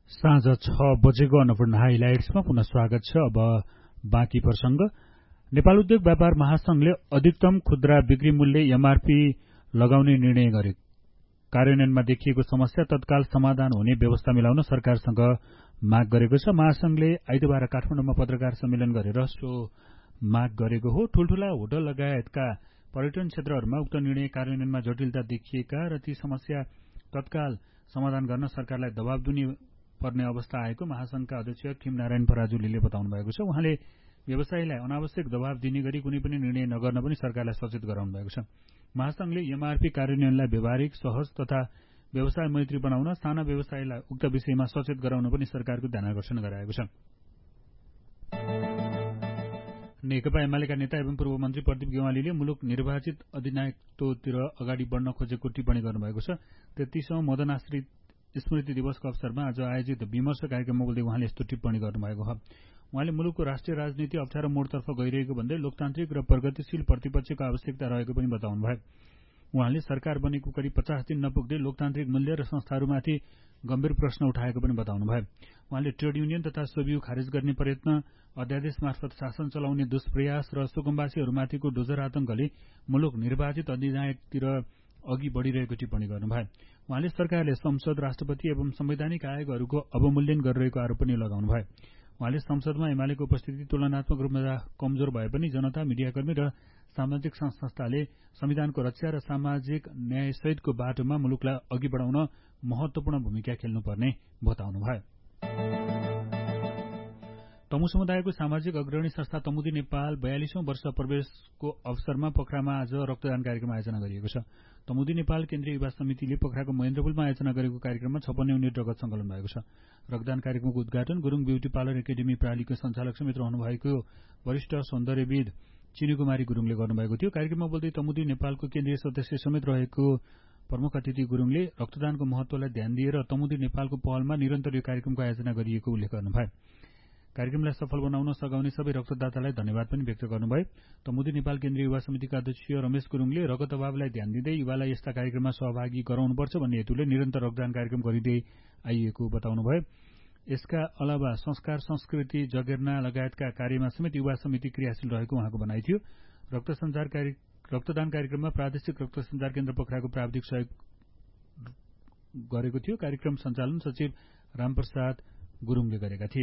साँझ 6 बजेको अन्नपूर्ण हाइलाइट्समा पुनः स्वागत छ। अब बाँकी प्रसंग। नेपाल उद्योग व्यापार महासंघले अधिकतम खुद्रा बिक्री मूल्य एमआरपी लगाउने निर्णय गरे। कार्यान्वयनमा देखिएको समस्या तत्काल समाधान हुने व्यवस्था मिलाउन सरकारसँग माग गरेको छ। महासंघले आइतबार काठमाडौँमा पत्रकार सम्मेलन गरेर सो माग गरेको हो। ठूल्ठूला होटल लगायतका पर्यटन क्षेत्रहरूमा उक्त निर्णय कार्यान्वयनमा जटिलता देखिएका र ती समस्या तत्काल समाधान गर्न सरकारलाई दबाव दिने पर्ने अवस्था आएको महासंघका अध्यक्ष खिमनारायण पराजुलीले बताउनु भएको छ। उहाँले व्यवसायीलाई अनावश्यक दबाव दिने गरी कुनै पनि निर्णय नगर्न पनि सरकारलाई सचेत गराउनु भएको छ। महासंघले एमआरपी कार्यान्वयनलाई व्यावहारिक, सहज तथा व्यवसाय मैत्री बनाउन साना व्यवसायीलाई उक्त विषयमा सचेत गराउन पनि सरकारको ध्यानाकर्षण गराएको छ। नेकपा एमालेका नेता एवं पूर्व मन्त्री प्रदीप गेवालीले मुलुक निर्वाचित अधिनायकत्वतिर अगाडि बढ्न खोजेको टिप्पणी गर्नुभएको छ। 33औं मदन आश्रित स्मृति दिवसको अवसरमा आज आयोजित विमर्श कार्यक्रममा बोल्दै उहाँले यस्तो टिप्पणी गर्नुभएको हो। उहाँले मुलुकको राष्ट्रिय राजनीति अप्ठ्यारो मोडतर्फ गइरहेको भन्दै लोकतान्त्रिक र प्रगतिशील प्रतिपक्षको आवश्यकता रहेको पनि बताउनुभयो। उहाँले सरकार बनेको करिब 50 दिन नपुग्दै लोकतान्त्रिक मूल्य र संस्थाहरूमाथि गम्भीर प्रश्न उठाएको पनि बताउनुभयो। उहाँले ट्रेड युनियन तथा सोभियु खारेज गर्ने प्रयत्न, अध्यादेश मार्फत शासन चलाउने दुष्प्रयास र सुकुम्बासीहरूमाथिको डोजर आतंकले मुलुक निर्वाचित अधिनायकतिर अघि बढ़िरहेको टिप्पणी गर्नुभयो। उहाँले सरकारले संसद, राष्ट्रपति एवं संवैधानिक आयोगहरूको अवमूल्यन गरिरहेको आरोप पनि लगाउनुभयो। उहाँले संसदमा एमालेको उपस्थिति तुलनात्मक रूपमा कमजोर भए पनि जनता, मिडियाकर्मी र सामाजिक संस्थाले संविधानको रक्षा र सामाजिक न्यायसहितको बाटोमा मुलुकलाई अघि बढाउन महत्वपूर्ण भूमिका खेल्नुपर्ने बताउनुभयो। तमु समुदायको सामाजिक अग्रणी संस्था तमुदी नेपाल 42औं वर्ष प्रवेशको अवसरमा पोखरामा आज रक्तदान कार्यक्रम आयोजना गरिएको छ। तमुदी नेपाल केन्द्रीय युवा समितिले पोखराको महेन्द्रपुलमा आयोजना गरेको कार्यक्रममा 56 युनिट रगत संकलन भएको छ। रक्तदान कार्यक्रमको उद्घाटन गुरूङ ब्युटी पार्लर एकाडेमी प्रालीको सञ्चालक समेत रहनुभएको वरिष्ठ सौन्दर्यविद चिनीकुमारी गुरूङले गर्नुभएको थियो। कार्यक्रममा बोल्दै तमुदी नेपालको केन्द्रीय सदस्य समेत रहेको प्रमुख अतिथि गुरूङले रक्तदानको महत्वलाई ध्यान दिएर तमुदी नेपालको पहलमा निरन्तर यो कार्यक्रमको आयोजना गरिएको उल्लेख गर्नुभयो। कार्यक्रमलाई सफल बनाउन सघाउने सबै रक्तदातालाई धन्यवाद पनि व्यक्त गर्नुभयो। तमुदी नेपाल केन्द्रीय युवा समितिका अध्यक्ष रमेश गुरूङले रगत अभावलाई ध्यान दिँदै युवालाई यस्ता कार्यक्रममा सहभागी गराउनुपर्छ भन्ने हेतुले निरन्तर रक्तदान कार्यक्रम गरिँदै आइएको बताउनुभयो। यसका अलावा संस्कार, संस्कृति, जगेर्ना लगायतका कार्यमा समेत युवा समिति क्रियाशील रहेको उहाँको भनाइ थियो। रक्तदान कार्यक्रममा प्रादेशिक रक्त सञ्चार केन्द्र पोखराको प्राविधिक सहयोग गरेको थियो। कार्यक्रम सञ्चालन सचिव रामप्रसाद गुरूङले गरेका थिए।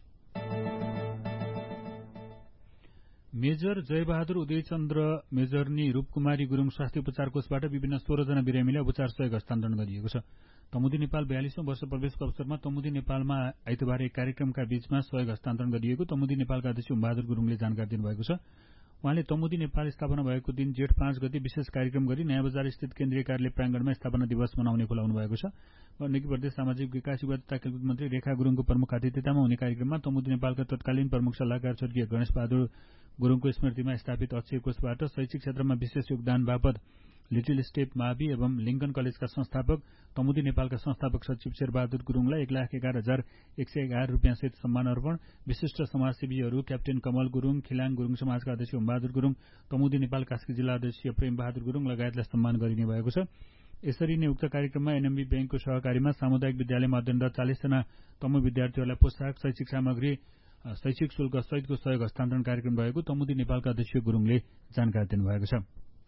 मेजर जयबहादुर उदयचन्द्र मेजरनी रूपकुमारी गुरूङ स्वास्थ्य उपचार कोषबाट विभिन्न 16 जना बिरामीलाई उपचार सहयोग हस्तान्तरण गरिएको छ। तमुदी नेपाल 42औं वर्ष प्रवेशको अवसरमा तमुदी नेपालमा आइतबार एक कार्यक्रमका बीचमा सहयोग हस्तान्तरण गरिएको तमुदी नेपालका अध्यक्ष बहादुर गुरूङले जानकारी दिनुभएको छ। उहाँले तमुदी नेपाल स्थापना भएको दिन जेठ 5 गते विशेष कार्यक्रम गरी नयाँ बजार स्थित केन्द्रीय कार्यालय प्राङ्गणमा स्थापना दिवस मनाउने खुलाउनु भएको छ। गण्डकी प्रदेश सामाजिक विकास युवा तथा खेलकुद मन्त्री रेखा गुरूङको प्रमुख आतिथ्यतामा हुने कार्यक्रममा तमुदी नेपालका तत्कालीन प्रमुख सल्लाहकार स्वर्गीय गणेश बहादुर गुरूङको स्मृतिमा स्थापित अक्षय कोषबाट शैक्षिक क्षेत्रमा विशेष योगदान बापत लिटिल स्टेप मावि एवं लिङ्कन कलेजका संस्थापक तमुदी नेपालका संस्थापक सचिव शेरबहादुर गुरूङलाई 1,11,111 रुपियाँसहित सम्मान अर्पण, विशिष्ट समाजसेवीहरू क्याप्टेन कमल गुरूङ, खिलाङ गुरूङ समाजका अध्यक्ष ओमबहादुर गुरूङ, तमुदी नेपाल कास्की जिल्ला अध्यक्ष प्रेम बहादुर गुरूङ लगायतलाई सम्मान गरिने भएको छ। यसरी नै उक्त कार्यक्रममा एनएमबी ब्याङ्कको सहकारीमा सामुदायिक विद्यालयमा अध्ययनरत 40 जना तमु विद्यार्थीहरूलाई पोशाक, शैक्षिक सामग्री, शैक्षिक शुल्क सहितको सहयोग हस्तान्तरण कार्यक्रम रहेको तमुदी नेपालका अध्यक्ष गुरूङले जानकारी दिनुभएको छ।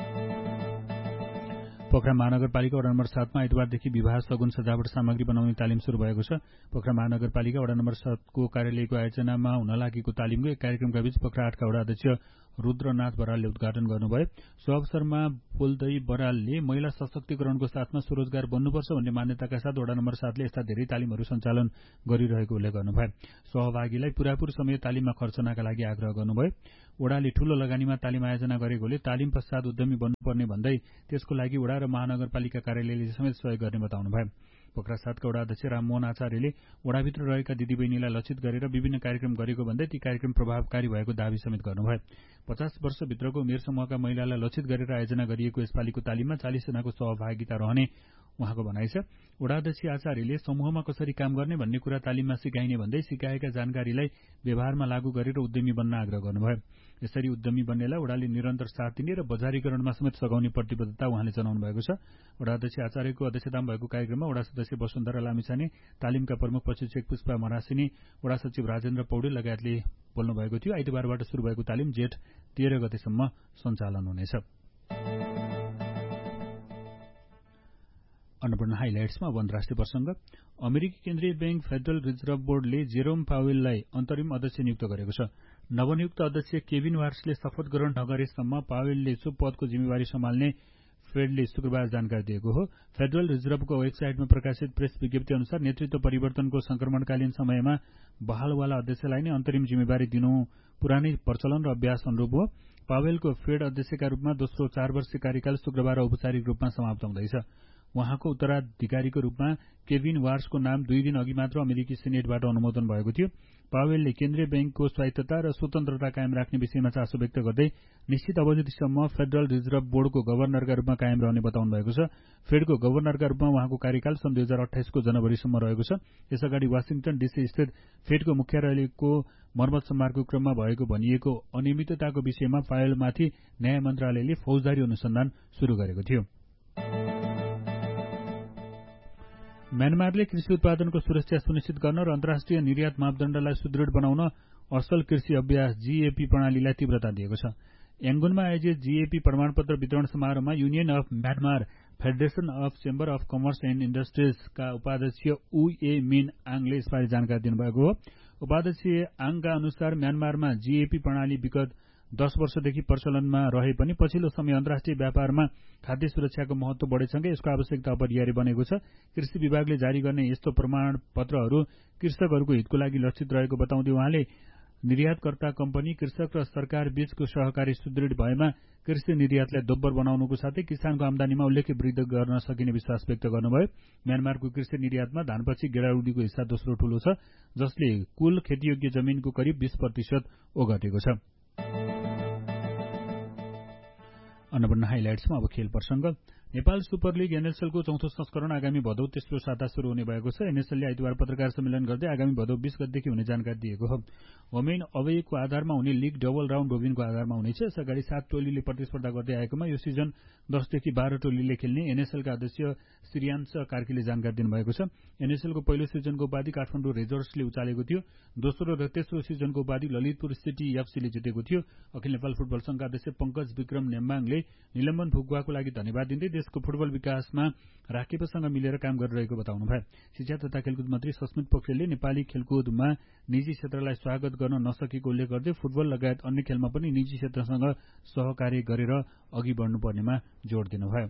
पोखरा महानगरपालिका वडा नम्बर 7 मा आइतबारदेखि विवाह सगुन सजावट सामग्री बनाउने तालिम शुरू भएको छ। पोखरा महानगरपालिका वडा नम्बर 7 को कार्यालयको आयोजनामा हुन लागेको तालिमको एक कार्यक्रमका बीच पोखरा 8 का वडा अध्यक्ष रुद्रनाथ बरालले उद्घाटन गर्नुभयो। सो अवसरमा बोल्दै बरालले महिला सशक्तिकरणको साथमा स्वरोजगार बन्नुपर्छ भन्ने मान्यताका साथ वडा नम्बर 7 ले यस्ता धेरै तालिमहरू सञ्चालन गरिरहेको उल्लेख गर्नुभयो। सहभागीलाई पूरापूर समय तालिममा खर्चनका लागि आग्रह गर्नुभयो। वडाले ठूलो लगानीमा तालिम आयोजना गरेकोले तालिम पश्चात उद्यमी बन्नुपर्ने भन्दै त्यसको लागि वडा र महानगरपालिका कार्यालयले समेत सहयोग गर्ने बताउनुभयो। पोखरा 7 का वडा अध्यक्ष राममोहन आचार्यले वडाभित्र रहेका दिदीबहिनीलाई लक्षित गरेर विभिन्न कार्यक्रम गरेको भन्दै ती कार्यक्रम प्रभावकारी भएको दावी समेत गर्नुभयो। 50 वर्षभित्रको उमेर समूहका महिलालाई लक्षित गरेर आयोजना गरिएको यसपालिको तालिममा 40 जनाको सहभागिता रहने उहाँको भनाइ छ। वडा अध्यक्ष आचार्यले समूहमा कसरी काम गर्ने भन्ने कुरा तालिममा सिकाइने भन्दै सिकाएका जानकारीलाई व्यवहारमा लागू गरेर उद्यमी बन्न आग्रह गर्नुभयो। यसरी उद्यमी बन्नेलाई वडाले निरन्तर साथ दिने र बजारीकरणमा समेत सघाउने प्रतिबद्धता उहाँले जनाउनु भएको छ। वडा अध्यक्ष आचार्यको अध्यक्षतामा भएको कार्यक्रममा वडा सदस्य वसुन्धरा लामिछाने, तालिमका प्रमुख प्रशिक्षक पुष्पा मरासिनी, वडा सचिव राजेन्द्र पौडेल लगायतले बोल्नु भएको थियो। आइतबारबाट सुरु भएको तालिम जेठ 13 गतेसम्म सञ्चालन हुनेछ। अन्नपूर्ण हाइलाइट्समा अब अन्तर्राष्ट्रिय प्रसंग। अमेरिकी केन्द्रीय बैंक फेडरल रिजर्भ बोर्डले जेरोम पावेललाई अन्तरिम अध्यक्ष नियुक्त गरेको छ। नवनियुक्त अध्यक्ष केभिन वार्सले शपथ ग्रहण नगरेसम्म पावेलले सो पदको जिम्मेवारी सम्हाल्ने फेडले शुक्रबार जानकारी दिएको हो। फेडरल रिजर्भको वेबसाइटमा प्रकाशित प्रेस विज्ञप्ति अनुसार नेतृत्व परिवर्तनको संक्रमणकालीन समयमा बहालवाला अध्यक्षलाई नै अन्तरिम जिम्मेवारी दिनु पुरानै प्रचलन र अभ्यास अनुरूप हो। पावेलको फेड अध्यक्षका रूपमा दोस्रो 4 वर्षीय कार्यकाल शुक्रबार औपचारिक रूपमा समाप्त हुँदैछ। उहाँको उत्तराधिकारीको रूपमा केभिन वार्सको नाम 2 दिन अघि मात्र अमेरिकी सिनेटबाट अनुमोदन भएको थियो। पावेलले केन्द्रीय बैंकको स्वायत्तता र स्वतन्त्रता कायम राख्ने विषयमा चासो व्यक्त गर्दै निश्चित अवधिसम्म फेडरल रिजर्भ बोर्डको गभर्नरका रूपमा कायम रहने बताउनु भएको छ। फेडको गभर्नरका रूपमा उहाँको कार्यकाल सन् 2028 को जनवरीसम्म रहेको छ। यसअगाडि वाशिङटन डीसी स्थित फेडको मुख्यालयको मर्मत सम्मारको क्रममा भएको भनिएको अनियमितताको विषयमा पावेलमाथि न्याय मन्त्रालयले फौजदारी अनुसन्धान शुरू गरेको थियो। म्यानमारले कृषि उत्पादनको सुरक्षा सुनिश्चित गर्न र अन्तर्राष्ट्रिय निर्यात मापदण्डलाई सुदृढ बनाउन असल कृषि अभ्यास जीएपी प्रणालीलाई तीव्रता दिएको छ। याङ्गुनमा आयोजित जीएपी प्रमाणपत्र वितरण समारोहमा union of Myanmar federation of chamber of commerce and इण्डस्ट्रिजका उपाध्यक्ष उ ए मिन आङले यसबारे जानकारी दिनुभएको हो। उपाध्यक्ष आङका अनुसार म्यानमारमा जीएपी प्रणाली विगत 10 वर्षदेखि प्रचलनमा रहे पनि पछिल्लो समय अन्तर्राष्ट्रिय व्यापारमा खाद्य सुरक्षाको महत्व बढेसँगै यसको आवश्यकता अपरिहार्य बनेको छ। कृषि विभागले जारी गर्ने यस्तो प्रमाणपत्रहरू कृषकहरूको हितको लागि लक्षित रहेको बताउँदै उहाँले निर्यातकर्ता कम्पनी, कृषक र सरकार बीचको सहकारी सुदृढ भएमा कृषि निर्यातलाई दोब्बर बनाउनुको साथै किसानको आमदानीमा उल्लेख्य वृद्धि गर्न सकिने विश्वास व्यक्त गर्नुभयो। म्यानमारको कृषि निर्यातमा धानपछि गेडाउडीको हिस्सा दोस्रो ठूलो छ, जसले कुल खेतीयोग्य जमिनको करिब 20% ओगटेको छ। अन्नपूर्ण हाइलाइट्समा अब खेल प्रसंग। नेपाल सुपर लीग एनएसएलको चौथो संस्करण आगामी भदौ तेस्रो साता शुरू हुने भएको छ। एनएसएलले आइतबार पत्रकार सम्मेलन गर्दै आगामी भदौ 20 गतेदेखि हुने जानकारी दिएको हो। होमेन अवेको आधारमा हुने लीग डबल राउन्ड रोबिनको आधारमा हुनेछ। यसअगाडि 7 टोलीले प्रतिस्पर्धा गर्दै आएकोमा यो सिजन 10 देखि 12 टोलीले खेल्ने एनएसएलका अध्यक्ष श्रीयान्श कार्कीले जानकारी दिनुभएको छ। एनएसएलको पहिलो सिजनको उपाधि काठमाडौँ रेजर्सले उचालेको थियो। दोस्रो र तेस्रो सिजनको उपाधि ललितपुर सिटी एफसीले जितेको थियो। अखिल नेपाल फुटबल संघका अध्यक्ष पंकज विक्रम नेम्बाङले निलम्बन फुकुवाको लागि धन्यवाद दिँदै देशको फुटबल विकासमा राकेपसँग मिलेर काम गरिरहेको बताउनुभयो। शिक्षा तथा खेलकुद मन्त्री सस्मित पोखरेलले नेपाली खेलकुदमा निजी क्षेत्रलाई स्वागत गर्न नसकेको उल्लेख गर्दै फुटबल लगायत अन्य खेलमा पनि निजी क्षेत्रसँग सहकार्य गरेर अघि बढ्नुपर्नेमा जोड़ दिनुभयो।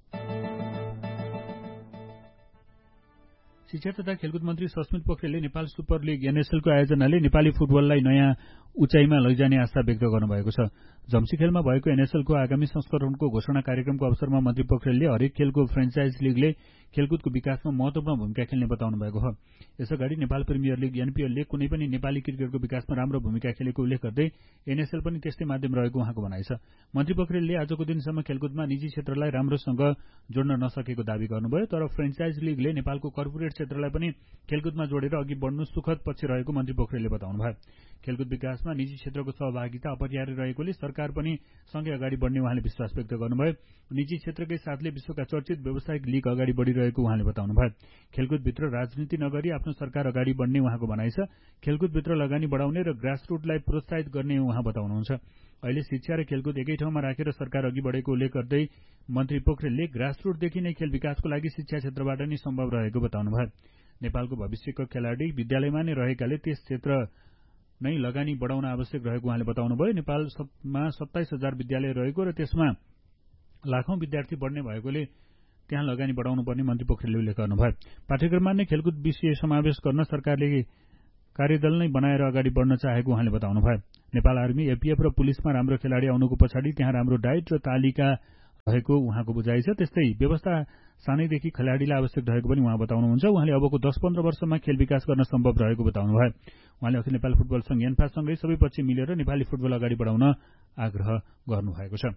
शिक्षा तथा खेलकुद मन्त्री सस्मित पोखरेलले नेपाल सुपर लीग एनएसएलको आयोजनाले नेपाली फुटबललाई नयाँ उचाइमा लैजाने आशा व्यक्त गर्नुभएको छ। जम्सीखेलमा भएको एनएसएलको आगामी संस्करणको घोषणा कार्यक्रमको अवसरमा मन्त्री पोखरेलले हरेक खेलको फ्रेन्चाइज लीगले खेलकुदको विकासमा महत्वपूर्ण भूमिका खेल्ने बताउनु भएको हो। यसअगाडि नेपाल प्रिमियर लीग एनपीएलले कुनै पनि नेपाली क्रिकेटको विकासमा राम्रो भूमिका खेलेको उल्लेख गर्दै एनएसएल पनि त्यस्तै माध्यम रहेको उहाँको भनाइ छ। मन्त्री पोखरेलले आजको दिनसम्म खेलकुदमा निजी क्षेत्रलाई राम्रोसँग जोड्न नसकेको दावी गर्नुभयो। तर फ्रेन्चाइज लीगले नेपालको कर्पोरेट क्षेत्रलाई पनि खेलकुदमा जोडेर अघि बढ्नु सुखद पक्ष रहेको मन्त्री पोखरेलले बताउनुभयो। खेलकुद विकासमा निजी क्षेत्रको सहभागिता अपरिहार्य रहेकोले सरकार पनि सँगै अगाडि बढ्ने उहाँले विश्वास व्यक्त गर्नुभयो। निजी क्षेत्रकै साथले विश्वका चर्चित व्यावसायिक लीग अगाडि बढ़िरहेको उहाँले बताउनुभयो। खेलकुदभित्र राजनीति नगरी आफ्नो सरकार अगाडि बढ्ने उहाँको भनाइ छ। खेलकुदभित्र लगानी बढाउने र ग्रासरूटलाई प्रोत्साहित गर्ने उहाँ बताउनुहुन्छ। अहिले शिक्षा र खेलकुद एकै ठाउँमा राखेर सरकार अघि बढेको उल्लेख गर्दै मन्त्री पोखरेलले ग्रासरूटदेखि नै खेल विकासको लागि शिक्षा क्षेत्रबाट नै सम्भव रहेको बताउनुभयो। नेपालको भविष्यको खेलाडी विद्यालयमा नै रहेकाले त्यस क्षेत्र नै लगानी बढाउन आवश्यक रहेको उहाँले बताउनुभयो। नेपालमा 27,000 विद्यालय रहेको र त्यसमा लाखौं विद्यार्थी बढ्ने भएकोले त्यहाँ लगानी बढाउनु पर्ने मन्त्री पोखरेलले उल्लेख गर्नुभयो। पाठ्यक्रममा नै खेलकुद विषय समावेश गर्न सरकारले कार्यदल नै बनाएर अगाडि बढ्न चाहेको उहाँले बताउनुभयो। नेपाल आर्मी, एपीएफ र पुलिसमा राम्रो खेलाडी आउनुको पछाडि त्यहाँ राम्रो डाइट र तालिका रहेको उहाँको बुझाइ छ। त्यस्तै व्यवस्था सानैदेखि खेलाडीलाई आवश्यक रहेको पनि उहाँ बताउनुहुन्छ। उहाँले अबको 10-15 वर्षमा खेल विकास गर्न सम्भव रहेको बताउनुभयो। उहाँले अखिल नेपाल फुटबल संघ एन्फासँगै सबै पक्ष मिलेर नेपाली फुटबल अगाडि बढाउन आग्रह गर्नुभएको छ।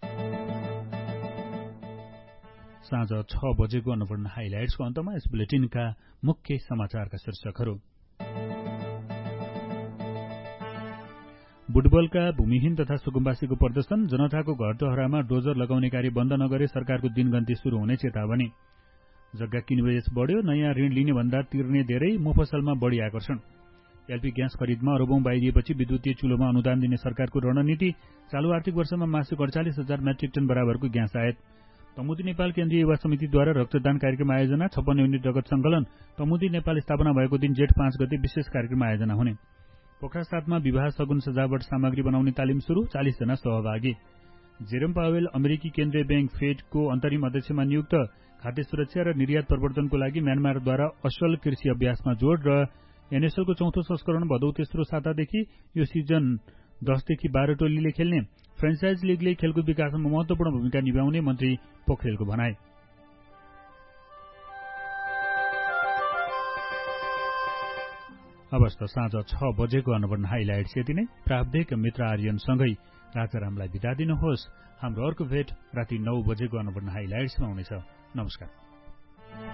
साँझ 6 बजेको अन्नपूर्ण हाइलाइट्सको अन्तमा यस बुलेटिनका मुख्य समाचारका शीर्षकहरू। बुटबलका भूमिहीन तथा सुकुम्बासीको प्रदर्शन, जनताको घरटहरामा डोजर लगाउने कार्य बन्द नगरे सरकारको दिनगन्ती शुरू हुने चेतावनी। जग्गा किनबेच बढ्यो, नयाँ ऋण लिने भन्दा तिर्ने धेरै, मुफसलमा बढी आकर्षण। एलपी ग्यास खरिदमा अरबौं बाहिरिएपछि विद्युतीय चुलोमा अनुदान दिने सरकारको रणनीति। चालू आर्थिक वर्षमा मासिक 48,000 मेट्रिक टन बराबरको ग्यास आयात। तमुदी नेपाल केन्द्रीय युवा समितिद्वारा रक्तदान कार्यक्रम आयोजना। 56 युनिट रगत संकलन। तमुदी नेपाल स्थापना भएको दिन जेठ 5 गते विशेष कार्यक्रम आयोजना हुने। पोखरा 7 मा विवाह सगुन सजावट सामग्री बनाउने तालिम सुरु। 40 जना सहभागी। जेरम पावेल अमेरिकी केन्द्रीय बैंक फेडको अन्तरिम अध्यक्षमा नियुक्त। खाद्य सुरक्षा र निर्यात प्रवर्धनको लागि म्यानमारद्वारा असल कृषि अभ्यासमा जोड र एनएसएलको चौथो संस्करण भदौ तेस्रो सातादेखि यो सिजन 10 देखि 12 टोलीले खेल्ने। फ्रेन्चाइज लीगले खेलकुद विकासमा महत्वपूर्ण भूमिका निभाउने मन्त्री पोखरेलको भनाई। अवस्था साँझ 6 बजेको अनवर्ण हाइलाइट्स यति नै। प्राविधिक मित्र आर्यनसँगै राजारामलाई बिदा दिनुहोस्। हाम्रो अर्को भेट राति 9 बजेको अनवर्ण हाइलाइट्समा हुनेछ। नमस्कार।